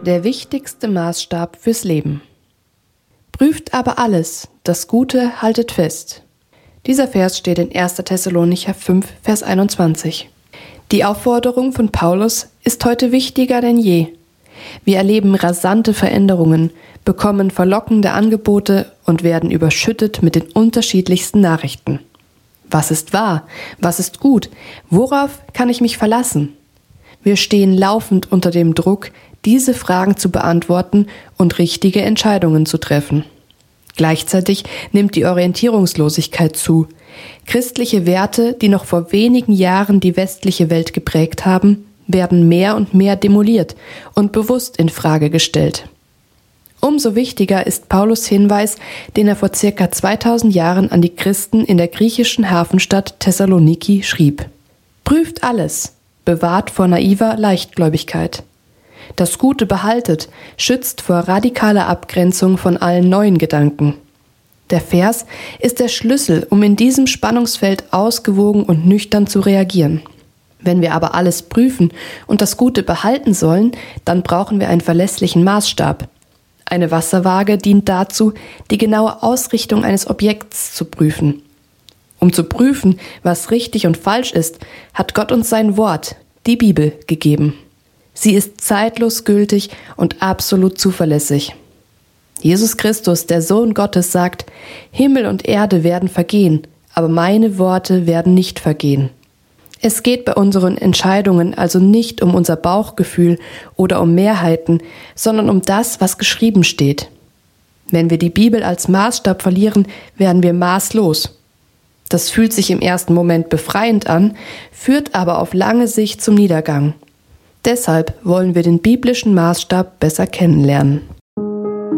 Der wichtigste Maßstab fürs Leben. Prüft aber alles, das Gute haltet fest. Dieser Vers steht in 1. Thessalonicher 5, Vers 21. Die Aufforderung von Paulus ist heute wichtiger denn je. Wir erleben rasante Veränderungen, bekommen verlockende Angebote und werden überschüttet mit den unterschiedlichsten Nachrichten. Was ist wahr? Was ist gut? Worauf kann ich mich verlassen? Wir stehen laufend unter dem Druck, diese Fragen zu beantworten und richtige Entscheidungen zu treffen. Gleichzeitig nimmt die Orientierungslosigkeit zu. Christliche Werte, die noch vor wenigen Jahren die westliche Welt geprägt haben, werden mehr und mehr demoliert und bewusst in Frage gestellt. Umso wichtiger ist Paulus' Hinweis, den er vor ca. 2000 Jahren an die Christen in der griechischen Hafenstadt Thessaloniki schrieb. Prüft alles, bewahrt vor naiver Leichtgläubigkeit. Das Gute behaltet, schützt vor radikaler Abgrenzung von allen neuen Gedanken. Der Vers ist der Schlüssel, um in diesem Spannungsfeld ausgewogen und nüchtern zu reagieren. Wenn wir aber alles prüfen und das Gute behalten sollen, dann brauchen wir einen verlässlichen Maßstab. Eine Wasserwaage dient dazu, die genaue Ausrichtung eines Objekts zu prüfen. Um zu prüfen, was richtig und falsch ist, hat Gott uns sein Wort, die Bibel, gegeben. Sie ist zeitlos gültig und absolut zuverlässig. Jesus Christus, der Sohn Gottes, sagt: Himmel und Erde werden vergehen, aber meine Worte werden nicht vergehen. Es geht bei unseren Entscheidungen also nicht um unser Bauchgefühl oder um Mehrheiten, sondern um das, was geschrieben steht. Wenn wir die Bibel als Maßstab verlieren, werden wir maßlos. Das fühlt sich im ersten Moment befreiend an, führt aber auf lange Sicht zum Niedergang. Deshalb wollen wir den biblischen Maßstab besser kennenlernen.